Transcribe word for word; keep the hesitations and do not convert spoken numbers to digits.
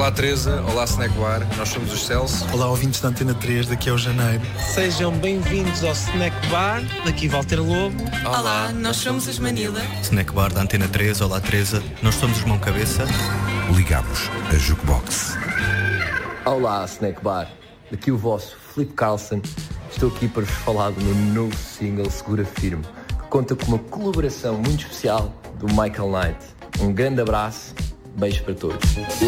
Olá Teresa, olá Snack Bar, nós somos os Celso. Olá ouvintes da Antena três, daqui é o Janeiro. Sejam bem-vindos ao Snack Bar, daqui Walter Lobo. Olá, olá nós somos os Manila. Snack Bar da Antena três, olá Teresa, nós somos os Mão Cabeça. Ligamos a Jukebox. Olá Snack Bar, daqui o vosso Filipe Carlson. Estou aqui para vos falar do meu novo single Segura Firme, que conta com uma colaboração muito especial do Michael Knight. Um grande abraço, beijo para todos.